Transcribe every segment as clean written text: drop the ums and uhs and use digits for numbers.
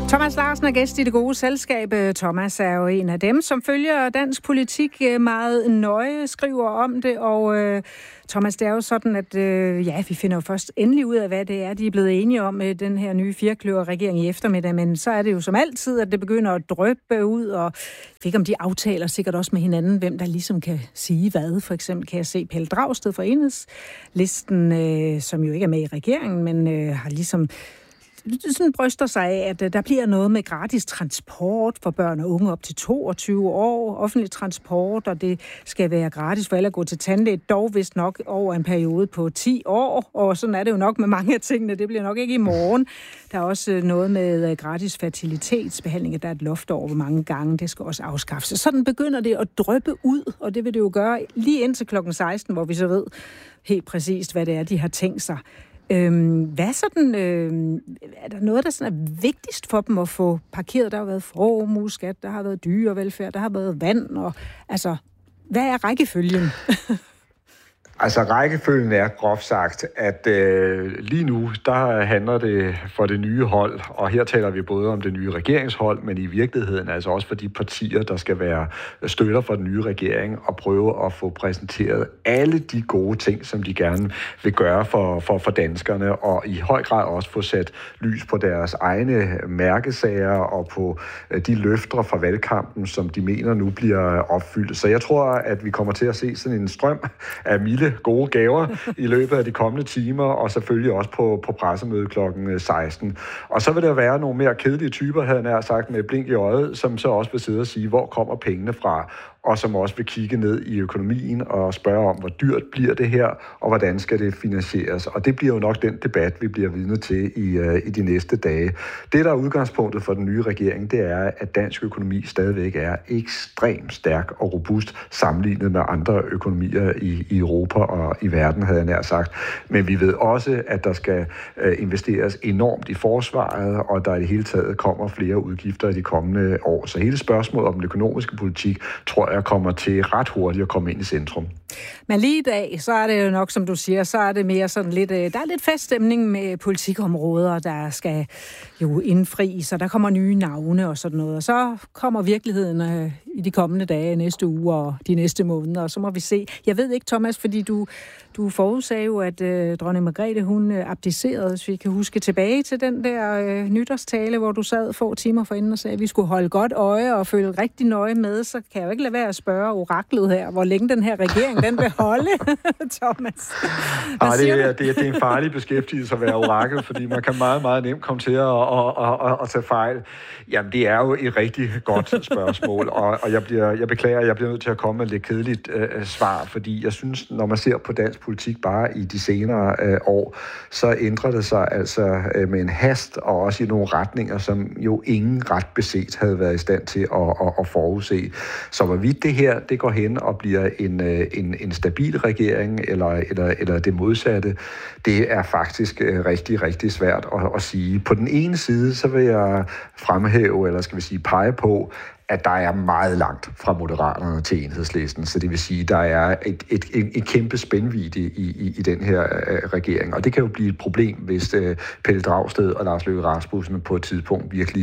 Thomas Larsen er gæst i Det Gode Selskab. Thomas er jo en af dem, som følger dansk politik meget nøje, skriver om det, og Thomas, det er jo sådan, at vi finder jo først endelig ud af, hvad det er, de er blevet enige om med den her nye firkløverregering i eftermiddag, men så er det jo som altid, at det begynder at dryppe ud, og fik om de aftaler sikkert også med hinanden, hvem der ligesom kan sige hvad. For eksempel kan jeg se Pelle Dragsted fra Enhedslisten, som jo ikke er med i regeringen, men har ligesom sådan bryster sig af, at der bliver noget med gratis transport for børn og unge op til 22 år, offentlig transport, og det skal være gratis for alle at gå til tandlæge, dog vist nok over en periode på 10 år, og sådan er det jo nok med mange af tingene, det bliver nok ikke i morgen. Der er også noget med gratis fertilitetsbehandling, der er et loft over, hvor mange gange det skal også afskaffes. Sådan begynder det at dryppe ud, og det vil det jo gøre lige indtil klokken 16, hvor vi så ved helt præcist, hvad det er, de har tænkt sig. Hvad sådan, er der noget, der sådan er vigtigst for dem at få parkeret? Der har været formueskat, der har været dyrevelfærd, der har været vand, og altså, hvad er rækkefølgen? Altså rækkefølgen er groft sagt, at lige nu, der handler det for det nye hold, og her taler vi både om det nye regeringshold, men i virkeligheden altså også for de partier, der skal være støtter for den nye regering, og prøve at få præsenteret alle de gode ting, som de gerne vil gøre for danskerne, og i høj grad også få sat lys på deres egne mærkesager og på de løfter fra valgkampen, som de mener nu bliver opfyldt. Så jeg tror, at vi kommer til at se sådan en strøm af milde gode gaver i løbet af de kommende timer, og selvfølgelig også på pressemødet klokken 16. Og så vil der være nogle mere kedelige typer, havde jeg nær sagt, med blink i øjet, som så også vil sidde og sige, hvor kommer pengene fra, og som også vil kigge ned i økonomien og spørge om, hvor dyrt bliver det her, og hvordan skal det finansieres. Og det bliver jo nok den debat, vi bliver vidne til i de næste dage. Det, der er udgangspunktet for den nye regering, det er, at dansk økonomi stadigvæk er ekstremt stærk og robust sammenlignet med andre økonomier i Europa og i verden, havde jeg nær sagt. Men vi ved også, at der skal investeres enormt i forsvaret, og der i det hele taget kommer flere udgifter i de kommende år. Så hele spørgsmålet om den økonomiske politik, tror jeg kommer til ret hurtigt at komme ind i centrum. Men lige i dag, så er det jo nok, som du siger, så er det mere sådan lidt, der er lidt feststemning med politikområder, der skal jo indfries, og der kommer nye navne og sådan noget. Og så kommer virkeligheden i de kommende dage, næste uge og de næste måneder, og så må vi se. Jeg ved ikke, Thomas, fordi du forudsagde jo, at dronning Margrethe, hun abdicerede, hvis vi kan huske tilbage til den der nytårstale, hvor du sad få timer forinden og sagde, at vi skulle holde godt øje og følge rigtig nøje med, så kan jeg jo ikke lade være at spørge oraklet her, hvor længe den her regering, den vil holde, Thomas. Det er en farlig beskæftigelse at være orakel, fordi man kan meget, meget nemt komme til at tage fejl. Jamen, det er jo et rigtig godt spørgsmål, og jeg beklager, jeg bliver nødt til at komme med et lidt kedeligt svar, fordi jeg synes, når man ser på dansk politik bare i de senere år, så ændrer det sig altså med en hast, og også i nogle retninger, som jo ingen ret beset havde været i stand til at forudse. Så hvorvidt det her, det går hen og bliver en stabil regering, eller det modsatte, det er faktisk rigtig, rigtig svært at sige. På den ene side, så vil jeg fremhæve, eller skal vi sige pege på, at der er meget langt fra Moderaterne til Enhedslisten. Så det vil sige, at der er et kæmpe spændvidde i den her regering. Og det kan jo blive et problem, hvis Pelle Dragsted og Lars Løkke Rasmussen på et tidspunkt virkelig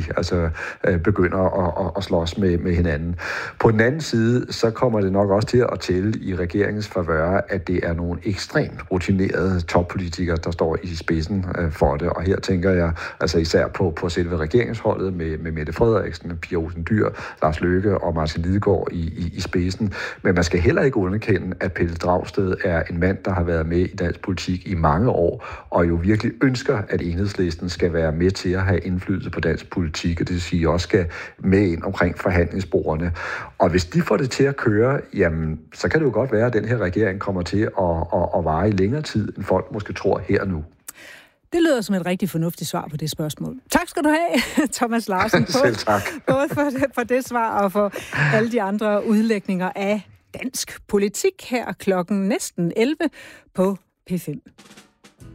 begynder at slås med hinanden. På den anden side, så kommer det nok også til at tælle i regeringens favør, at det er nogle ekstremt rutinerede toppolitikere, der står i spidsen for det. Og her tænker jeg altså især på selve regeringsholdet med Mette Frederiksen, Pia Olsen Dyhr, Lars Løkke og Martin Lidegaard i spidsen. Men man skal heller ikke underkende, at Pelle Dragsted er en mand, der har været med i dansk politik i mange år, og jo virkelig ønsker, at Enhedslisten skal være med til at have indflydelse på dansk politik, og det vil sige også skal med ind omkring forhandlingsbordene. Og hvis de får det til at køre, jamen, så kan det jo godt være, at den her regering kommer til at vare i længere tid, end folk måske tror her nu. Det lyder som et rigtig fornuftigt svar på det spørgsmål. Tak skal du have, Thomas Larsen. Selv tak. Både for det svar og for alle de andre udlægninger af dansk politik her klokken næsten 11 på P5.